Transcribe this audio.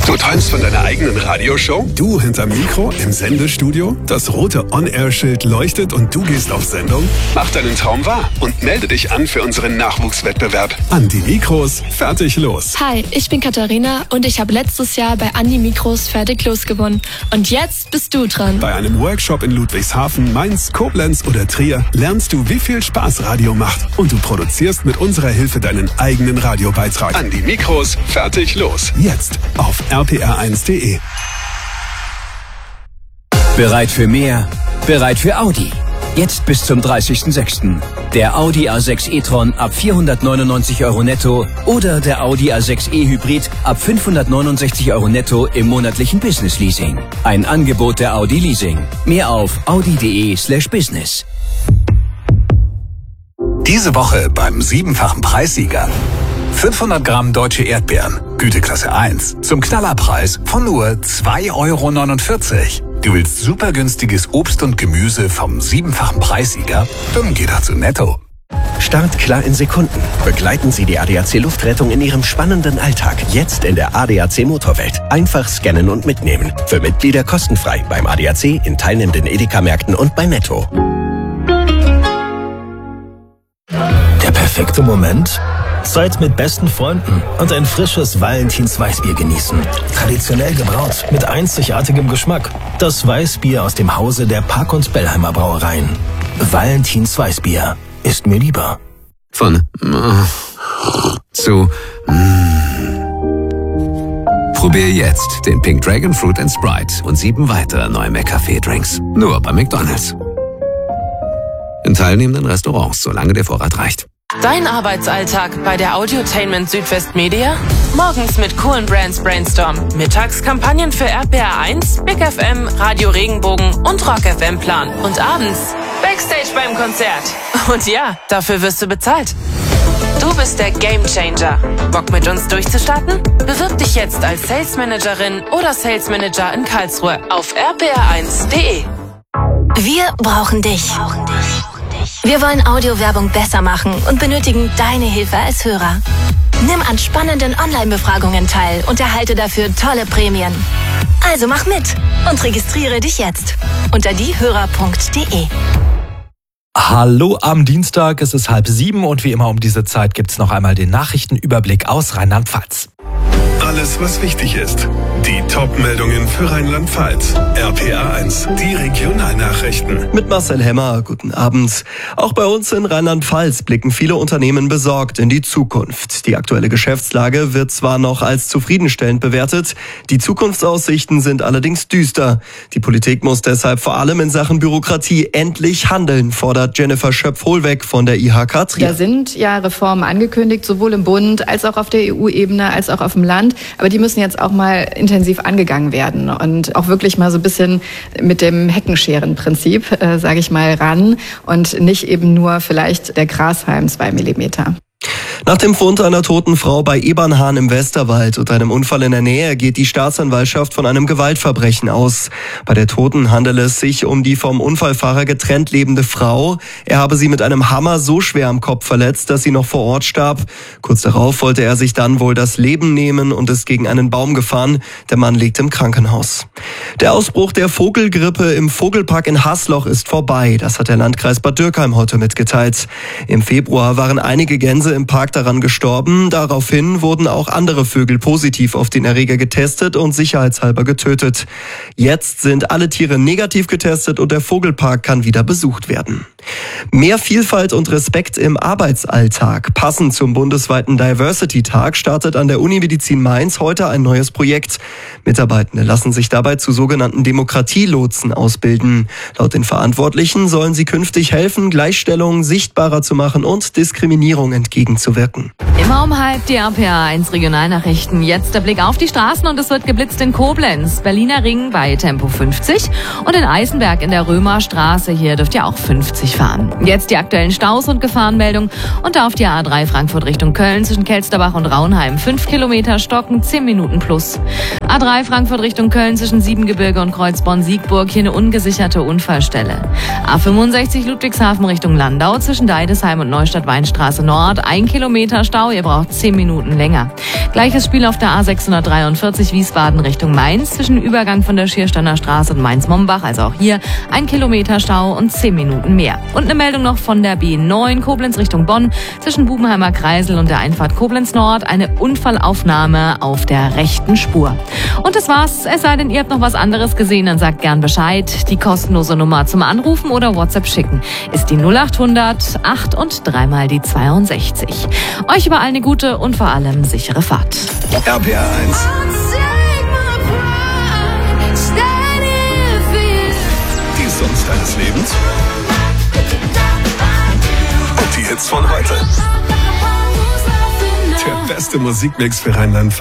Du träumst von deiner eigenen Radioshow? Du hinterm Mikro im Sendestudio? Das rote On-Air-Schild leuchtet und du gehst auf Sendung? Mach deinen Traum wahr und melde dich an für unseren Nachwuchswettbewerb. An die Mikros, fertig, los. Hi, ich bin Katharina und ich habe letztes Jahr bei An die Mikros fertig los gewonnen. Und jetzt bist du dran. Bei einem Workshop in Ludwigshafen, Mainz, Koblenz oder Trier lernst du, wie viel Spaß Radio macht. Und du produzierst mit unserer Hilfe deinen eigenen Radiobeitrag. An die Mikros, fertig, los. Jetzt auf rpr1.de. Bereit für mehr? Bereit für Audi. Jetzt bis zum 30.06. Der Audi A6 e-tron ab 499 € netto oder der Audi A6 e-Hybrid ab 569 € netto im monatlichen Business Leasing. Ein Angebot der Audi Leasing. Mehr auf audi.de/business. Diese Woche beim 7-fachen Preissieger. 500 Gramm deutsche Erdbeeren, Güteklasse 1, zum Knallerpreis von nur 2,49 €. Du willst super günstiges Obst und Gemüse vom 7-fachen Preissieger? Dann geh da zu Netto. Startklar in Sekunden. Begleiten Sie die ADAC Luftrettung in Ihrem spannenden Alltag. Jetzt in der ADAC Motorwelt. Einfach scannen und mitnehmen. Für Mitglieder kostenfrei beim ADAC, in teilnehmenden Edeka-Märkten und bei Netto. Der perfekte Moment? Zeit mit besten Freunden und ein frisches Valentins Weißbier genießen. Traditionell gebraut, mit einzigartigem Geschmack. Das Weißbier aus dem Hause der Park- und Bellheimer Brauereien. Valentins Weißbier ist mir lieber. Von zu Probier jetzt den Pink Dragon Fruit and Sprite und 7 weitere neue McCafé-Drinks. Nur bei McDonald's. In teilnehmenden Restaurants, solange der Vorrat reicht. Dein Arbeitsalltag bei der Audiotainment Südwest Media? Morgens mit coolen Brands Brainstorm. Mittags Kampagnen für RPR1, Big FM, Radio Regenbogen und Rock FM Plan. Und abends Backstage beim Konzert. Und ja, dafür wirst du bezahlt. Du bist der Gamechanger. Bock mit uns durchzustarten? Bewirb dich jetzt als Sales Managerin oder Sales Manager in Karlsruhe auf rpr1.de. Wir brauchen dich. Wir wollen Audiowerbung besser machen und benötigen deine Hilfe als Hörer. Nimm an spannenden Online-Befragungen teil und erhalte dafür tolle Prämien. Also mach mit und registriere dich jetzt unter diehörer.de. Hallo am Dienstag, es ist 6:30 und wie immer um diese Zeit gibt's noch einmal den Nachrichtenüberblick aus Rheinland-Pfalz. Alles, was wichtig ist. Die Top-Meldungen für Rheinland-Pfalz. RPR1, die Regionalnachrichten. Mit Marcel Hemmer, guten Abend. Auch bei uns in Rheinland-Pfalz blicken viele Unternehmen besorgt in die Zukunft. Die aktuelle Geschäftslage wird zwar noch als zufriedenstellend bewertet, die Zukunftsaussichten sind allerdings düster. Die Politik muss deshalb vor allem in Sachen Bürokratie endlich handeln, fordert Jennifer Schöpf-Hohlweg von der IHK Trier. Da sind ja Reformen angekündigt, sowohl im Bund als auch auf der EU-Ebene als auch auf dem Land. Aber die müssen jetzt auch mal intensiv angegangen werden und auch wirklich mal so ein bisschen mit dem Heckenscheren-Prinzip, sage ich mal, ran und nicht eben nur vielleicht der Grashalm 2 Millimeter. Nach dem Fund einer toten Frau bei Ebernhahn im Westerwald und einem Unfall in der Nähe geht die Staatsanwaltschaft von einem Gewaltverbrechen aus. Bei der Toten handele es sich um die vom Unfallfahrer getrennt lebende Frau. Er habe sie mit einem Hammer so schwer am Kopf verletzt, dass sie noch vor Ort starb. Kurz darauf wollte er sich dann wohl das Leben nehmen und ist gegen einen Baum gefahren. Der Mann liegt im Krankenhaus. Der Ausbruch der Vogelgrippe im Vogelpark in Hasloch ist vorbei. Das hat der Landkreis Bad Dürkheim heute mitgeteilt. Im Februar waren einige Gänse im Park daran gestorben. Daraufhin wurden auch andere Vögel positiv auf den Erreger getestet und sicherheitshalber getötet. Jetzt sind alle Tiere negativ getestet und der Vogelpark kann wieder besucht werden. Mehr Vielfalt und Respekt im Arbeitsalltag. Passend zum bundesweiten Diversity-Tag startet an der Unimedizin Mainz heute ein neues Projekt. Mitarbeitende lassen sich dabei zu sogenannten Demokratielotsen ausbilden. Laut den Verantwortlichen sollen sie künftig helfen, Gleichstellung sichtbarer zu machen und Diskriminierung entgegenzuwirken. Immer um 12:30 die RPR1 Regionalnachrichten. Jetzt der Blick auf die Straßen und es wird geblitzt in Koblenz, Berliner Ring bei Tempo 50 und in Eisenberg in der Römerstraße. Hier dürft ihr auch 50 fahren. Jetzt die aktuellen Staus und Gefahrenmeldungen. Und da auf die A3 Frankfurt Richtung Köln zwischen Kelsterbach und Raunheim 5 Kilometer stocken, 10 Minuten plus. A3 Frankfurt Richtung Köln zwischen Siebengebirge und Kreuzborn-Siegburg, hier eine ungesicherte Unfallstelle. A65 Ludwigshafen Richtung Landau zwischen Deidesheim und Neustadt-Weinstraße Nord, 1 Kilometer Stau, ihr braucht 10 Minuten länger. Gleiches Spiel auf der A643 Wiesbaden Richtung Mainz zwischen Übergang von der Schiersteiner Straße und Mainz-Mombach, also auch hier 1 Kilometer Stau und 10 Minuten mehr. Und eine Meldung noch von der B9 Koblenz Richtung Bonn zwischen Bubenheimer Kreisel und der Einfahrt Koblenz Nord, eine Unfallaufnahme auf der rechten Spur. Und das war's, es sei denn, ihr habt noch was anderes gesehen, dann sagt gern Bescheid. Die kostenlose Nummer zum Anrufen oder WhatsApp schicken ist die 0800 8 und 3 mal die 62. Euch überall eine gute und vor allem sichere Fahrt. RPR 1. Die Songs deines Lebens. Und die Hits von heute. Der beste Musikmix für Rheinland-Pfalz.